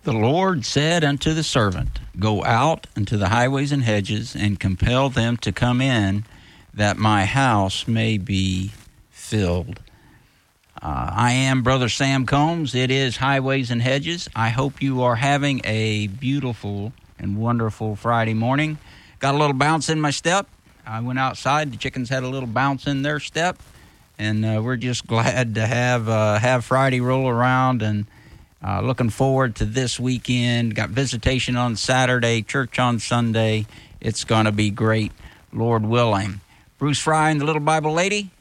The Lord said unto the servant, Go out into the highways and hedges, and compel them to come in, that my house may be filled. I am Brother Sam Combs. It is Highways and Hedges. I hope you are having a beautiful and wonderful Friday morning. Got a little bounce in my step. I went outside. The chickens had a little bounce in their step, and we're just glad to have Friday roll around, and looking forward to this weekend. Got visitation on Saturday, church on Sunday. It's going to be great, Lord willing. Bruce Fry and the Little Bible Lady,